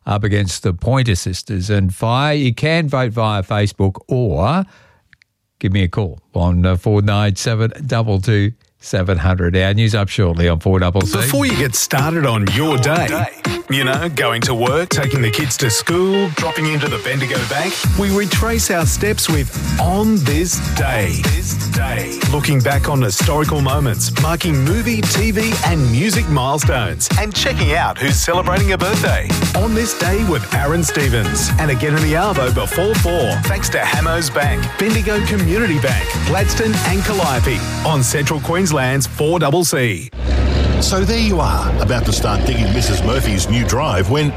up against the Pointer Sisters. And you can vote via Facebook or give me a call on 497 22 700. Our news up shortly on 4CC. Before you get started on your day, you know, going to work, taking the kids to school, dropping into the Bendigo Bank, we retrace our steps with On This Day. Looking back on historical moments, marking movie, TV and music milestones, and checking out who's celebrating a birthday. On This Day with Aaron Stevens. And again in the Arvo before 4, thanks to Hamos Bank, Bendigo Community Bank, Gladstone and Calliope on Central Queensland's 4CC. So there you are, about to start digging Mrs. Murphy's new drive when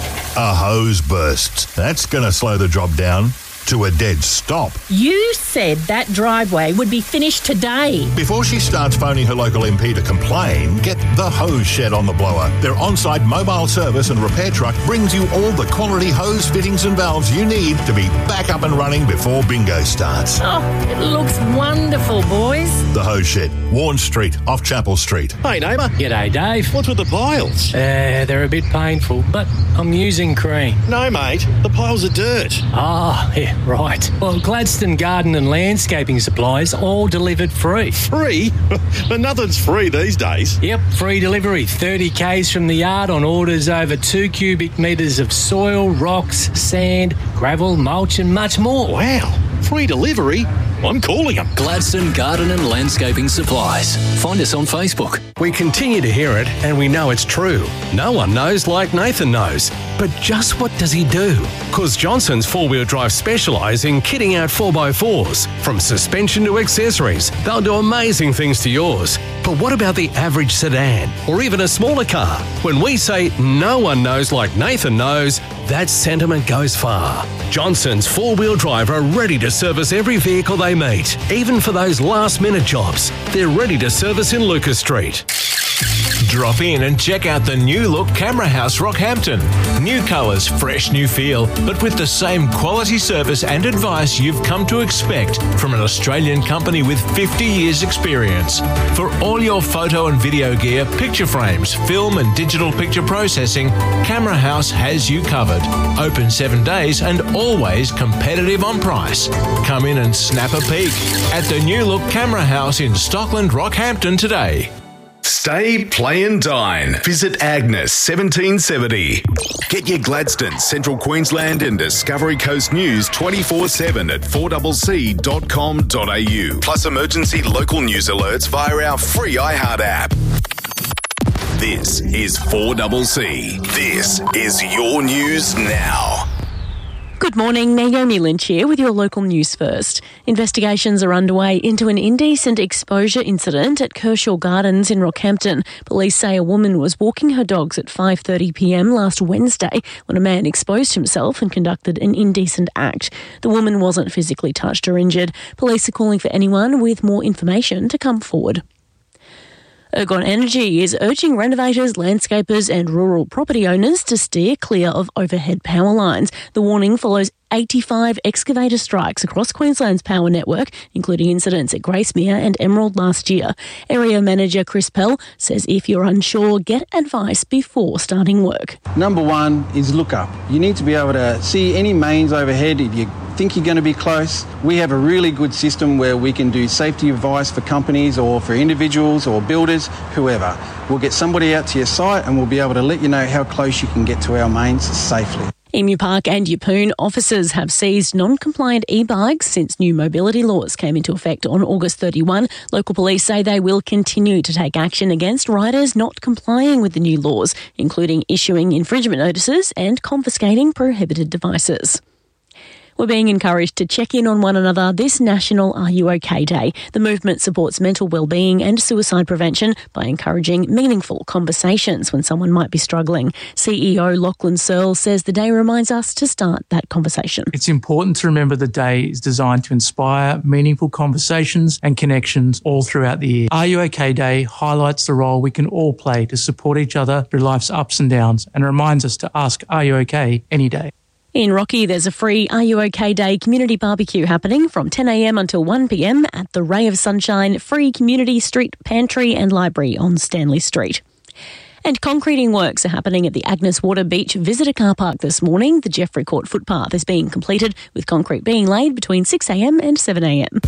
a hose bursts. That's going to slow the job down to a dead stop. You said that driveway would be finished today. Before she starts phoning her local MP to complain, get the Hose Shed on the blower. Their on-site mobile service and repair truck brings you all the quality hose fittings and valves you need to be back up and running before bingo starts. Oh, it looks wonderful, boys. The Hose Shed, Warren Street, off Chapel Street. Hey, neighbour. G'day, Dave. What's with the piles? They're a bit painful, but I'm using cream. No, mate. The piles are dirt. Ah, yeah, right. Well, Gladstone Garden and Landscaping Supplies all delivered free. Free? But nothing's free these days. Yep, free delivery. 30 Ks from the yard on orders over 2 cubic metres of soil, rocks, sand, gravel, mulch and much more. Wow. Free delivery? I'm calling them. Gladstone Garden and Landscaping Supplies. Find us on Facebook. We continue to hear it and we know it's true. No one knows like Nathan knows. But just what does he do? Because Johnson's 4-wheel drive specialise in kitting out 4x4s. From suspension to accessories, they'll do amazing things to yours. But what about the average sedan or even a smaller car? When we say no one knows like Nathan knows, that sentiment goes far. Johnson's 4-wheel drive are ready to service every vehicle they meet, even for those last-minute jobs. They're ready to service in Lucas Street. Drop in and check out the new look Camera House Rockhampton. New colours, fresh new feel, but with the same quality service and advice you've come to expect from an Australian company with 50 years experience. For all your photo and video gear, picture frames, film and digital picture processing, Camera House has you covered. Open 7 days and always competitive on price. Come in and snap a peek at the new look Camera House in Stockland, Rockhampton today. Stay, play and dine. Visit Agnes 1770. Get your Gladstone, Central Queensland and Discovery Coast news 24/7 at 4CC.com.au. Plus emergency local news alerts via our free iHeart app. This is 4CC. This is your news now. Good morning, Naomi Lynch here with your local news first. Investigations are underway into an indecent exposure incident at Kershaw Gardens in Rockhampton. Police say a woman was walking her dogs at 5:30pm last Wednesday when a man exposed himself and conducted an indecent act. The woman wasn't physically touched or injured. Police are calling for anyone with more information to come forward. Ergon Energy is urging renovators, landscapers and rural property owners to steer clear of overhead power lines. The warning follows 85 excavator strikes across Queensland's power network, including incidents at Gracemere and Emerald last year. Area Manager Chris Pell says if you're unsure, get advice before starting work. Number one is look up. You need to be able to see any mains overhead if you think you're going to be close. We have a really good system where we can do safety advice for companies or for individuals or builders, whoever. We'll get somebody out to your site and we'll be able to let you know how close you can get to our mains safely. Emu Park and Yeppoon officers have seized non-compliant e-bikes since new mobility laws came into effect on August 31. Local police say they will continue to take action against riders not complying with the new laws, including issuing infringement notices and confiscating prohibited devices. We're being encouraged to check in on one another this National Are You OK Day. The movement supports mental well-being and suicide prevention by encouraging meaningful conversations when someone might be struggling. CEO Lachlan Searle says the day reminds us to start that conversation. It's important to remember the day is designed to inspire meaningful conversations and connections all throughout the year. Are You OK Day highlights the role we can all play to support each other through life's ups and downs and reminds us to ask, are you OK, any day. In Rocky, there's a free Are You OK Day community barbecue happening from 10am until 1pm at the Ray of Sunshine Free Community Street Pantry and Library on Stanley Street. And concreting works are happening at the Agnes Water Beach Visitor Car Park this morning. The Jeffrey Court footpath is being completed, with concrete being laid between 6am and 7am.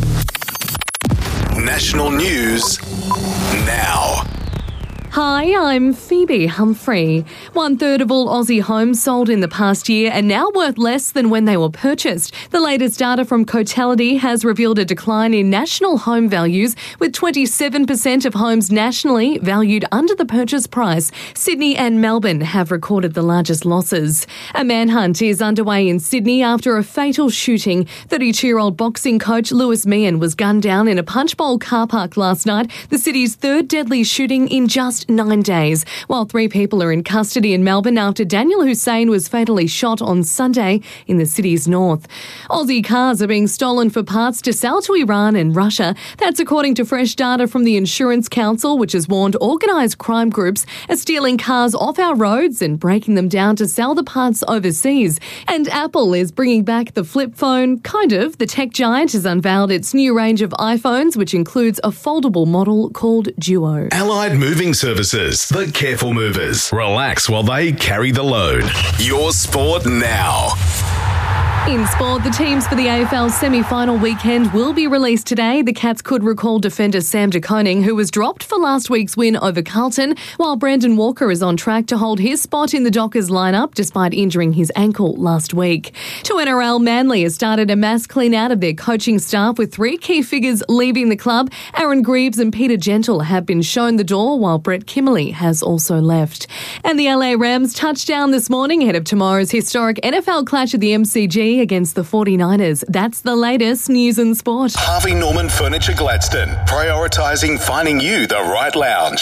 National news now. Hi, I'm Phoebe Humphrey. 1/3 of all Aussie homes sold in the past year are now worth less than when they were purchased. The latest data from Cotality has revealed a decline in national home values, with 27% of homes nationally valued under the purchase price. Sydney and Melbourne have recorded the largest losses. A manhunt is underway in Sydney after a fatal shooting. 32-year-old boxing coach Lewis Meehan was gunned down in a punch bowl car park last night, the city's third deadly shooting in just 9 days, while 3 people are in custody in Melbourne after Daniel Hussein was fatally shot on Sunday in the city's north. Aussie cars are being stolen for parts to sell to Iran and Russia. That's according to fresh data from the Insurance Council, which has warned organised crime groups are stealing cars off our roads and breaking them down to sell the parts overseas. And Apple is bringing back the flip phone, kind of. The tech giant has unveiled its new range of iPhones, which includes a foldable model called Duo. Allied Moving Services, the careful movers. Relax while they carry the load. Your sport now. In sport, the teams for the AFL semi-final weekend will be released today. The Cats could recall defender Sam De Koning, who was dropped for last week's win over Carlton, while Brandon Walker is on track to hold his spot in the Dockers lineup despite injuring his ankle last week. To NRL, Manly has started a mass clean-out of their coaching staff, with 3 key figures leaving the club. Aaron Greaves and Peter Gentle have been shown the door, while Brett Kimmerley has also left. And the LA Rams touched down this morning ahead of tomorrow's historic NFL clash at the MCG against the 49ers. That's the latest news and sport. Harvey Norman Furniture Gladstone, prioritising finding you the right lounge.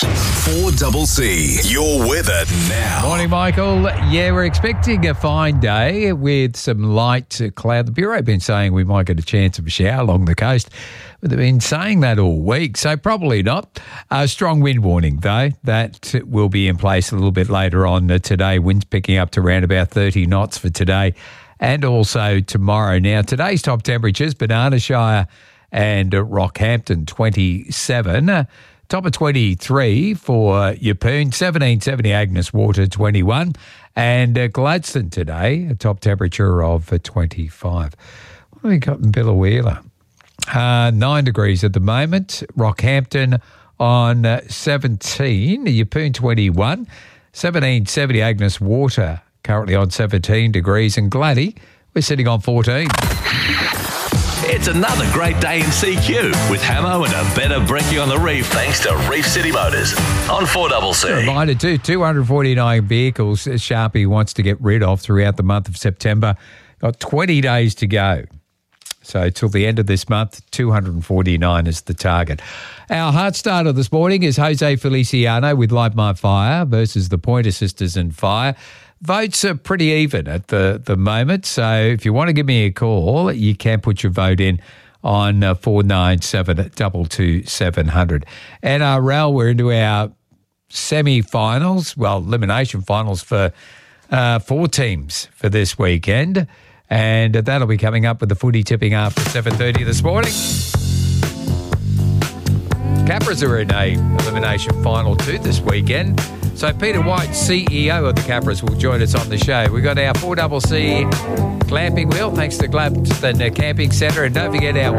4CC, your weather now. Morning, Michael. Yeah, we're expecting a fine day with some light cloud. The Bureau have been saying we might get a chance of a shower along the coast, but they've been saying that all week, so probably not. A strong wind warning, though. That will be in place a little bit later on today. Winds picking up to around about 30 knots for today and also tomorrow. Now, today's top temperatures, Banana Shire and Rockhampton, 27. Top of 23 for Yeppoon, 1770 Agnes Water, 21. And Gladstone today, a top temperature of 25. What have we got in Biloela? 9 degrees at the moment. Rockhampton on 17. Yeppoon, 21. 1770 Agnes Water, currently on 17 degrees, and Gladdy, we're sitting on 14. It's another great day in CQ with Hamo and a better brekkie on the reef thanks to Reef City Motors on 4CC. A reminder too, 249 vehicles Sharpie wants to get rid of throughout the month of September. Got 20 days to go. So till the end of this month, 249 is the target. Our heart starter this morning is Jose Feliciano with Light My Fire versus the Pointer Sisters and Fire. Votes are pretty even at the moment, so if you want to give me a call, you can put your vote in on 497 22 700. NRL, we're into our semi-finals, well, elimination finals for 4 teams for this weekend, and that'll be coming up with the footy tipping after 7:30 this morning. Capras are in a elimination final too this weekend. So Peter White, CEO of the Capras, will join us on the show. We've got our 4CC glamping wheel, thanks to Gladstone Camping Centre. And don't forget our